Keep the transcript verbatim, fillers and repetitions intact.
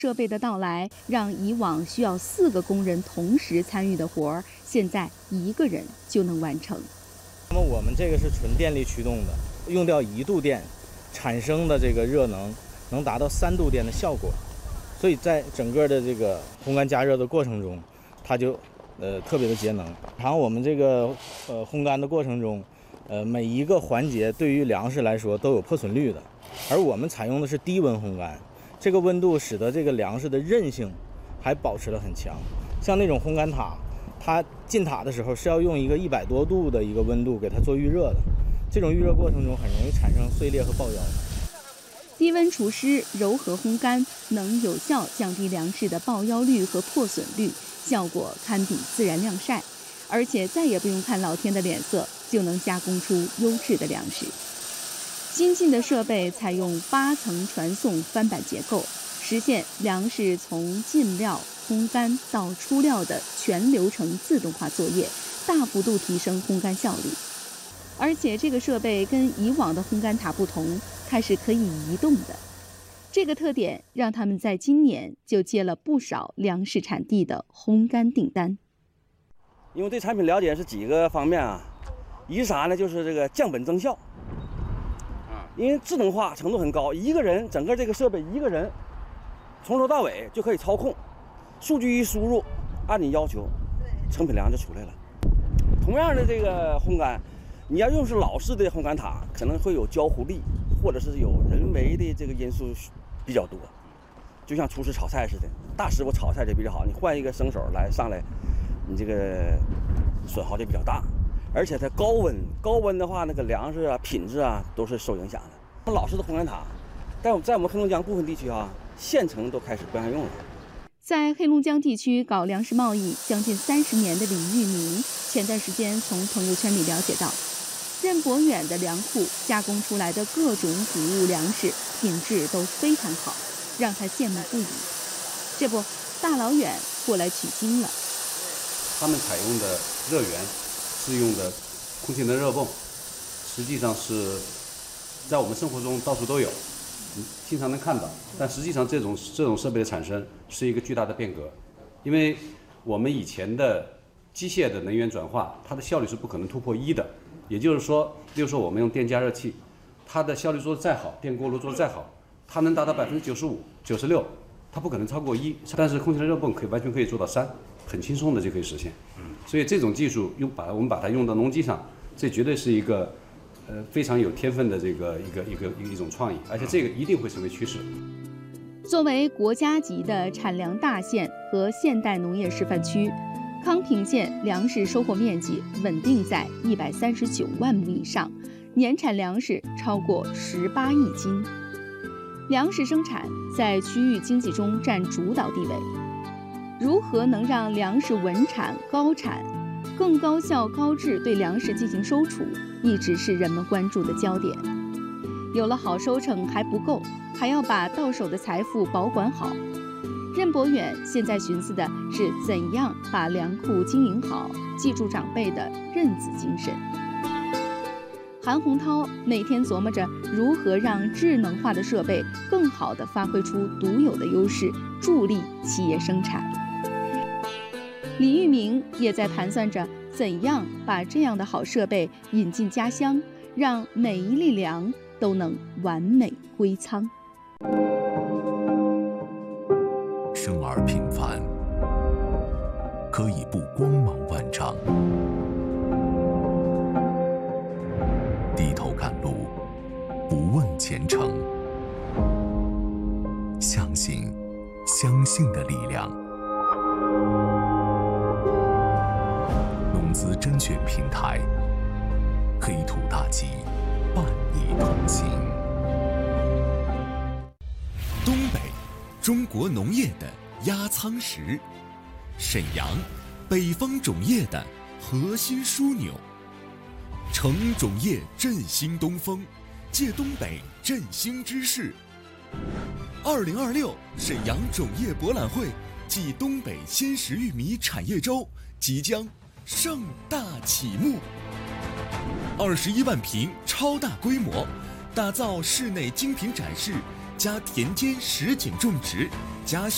设备的到来，让以往需要四个工人同时参与的活儿，现在一个人就能完成。 那么我们这个是纯电力驱动的，用掉一度电，产生的这个热能能达到三度电的效果，所以在整个的这个烘干加热的过程中，它就呃特别的节能。然后我们这个呃烘干的过程中，呃每一个环节对于粮食来说都有破损率的，而我们采用的是低温烘干。这个温度使得这个粮食的韧性还保持得很强。像那种烘干塔，它进塔的时候是要用一个一百多度的一个温度给它做预热的，这种预热过程中很容易产生碎裂和爆腰。 低温除湿、柔和烘干能有效降低粮食的爆腰率和破损率，效果堪比自然晾晒，而且再也不用看老天的脸色，就能加工出优质的粮食。新进的设备采用八层传送翻板结构，实现粮食从进料、烘干到出料的全流程自动化作业，大幅度提升烘干效率。而且这个设备跟以往的烘干塔不同，它是可以移动的。这个特点让他们在今年就接了不少粮食产地的烘干订单。 因为对产品了解是几个方面啊，一是啥呢？就是这个降本增效。因为智能化程度很高，一个人整个这个设备一个人从头到尾就可以操控，数据一输入，按你要求，成品粮就出来了。同样的这个烘干，你要用是老式的烘干塔，可能会有焦糊力，或者是有人为的这个因素比较多。就像厨师炒菜似的，大师傅炒菜就比较好，你换一个生手来上来，你这个损耗就比较大。而且它高温，高温的话，那个粮食啊、品质啊都是受影响的。老式的烘干塔，在我们在我们黑龙江部分地区啊，县城都开始不让用了。 在黑龙江地区搞粮食贸易将近三十年的李玉明，前段时间从朋友圈里了解到，任博远的粮库加工出来的各种谷物粮食品质都非常好，让他羡慕不已。这不，大老远过来取经了。 他们采用的热源是用的空气能热泵，实际上是在我们生活中到处都有，你经常能看到。但实际上这种这种设备的产生是一个巨大的变革，因为我们以前的机械的能源转化，它的效率是不可能突破一的。也就是说，比如说我们用电加热器，它的效率做得再好，电锅炉做得再好，它能达到百分之九十五、九十六，它不可能超过一。但是空气能热泵可以完全可以做到三，很轻松的就可以实现。所以这种技术用把我们把它用到农机上，这绝对是一个呃非常有天分的这个一个一个一个一种创意，而且这个一定会成为趋势。 作为国家级的产粮大县和现代农业示范区，康平县粮食收获面积稳定在一百三十九万亩以上，年产粮食超过十八亿斤。粮食生产在区域经济中占主导地位。如何能让粮食稳产高产、更高效高质对粮食进行收储，一直是人们关注的焦点。有了好收成还不够，还要把到手的财富保管好。任博远现在寻思的是怎样把粮库经营好，记住长辈的认子精神。韩洪涛每天琢磨着如何让智能化的设备更好地发挥出独有的优势，助力企业生产。李玉明也在盘算着怎样把这样的好设备引进家乡，让每一粒粮都能完美归仓。 生而平凡，可以不光芒万丈；低头赶路，不问前程。相信，相信的力量。农资甄选平台，黑土大吉，伴你同行。 东北，中国农业的压舱石；沈阳，北方种业的核心枢纽。乘种业振兴东风，借东北振兴之势。二零二六沈阳种业博览会暨东北鲜食玉米产业周即将盛大启幕。二十一万平超大规模，打造室内精品展示加田间实景种植加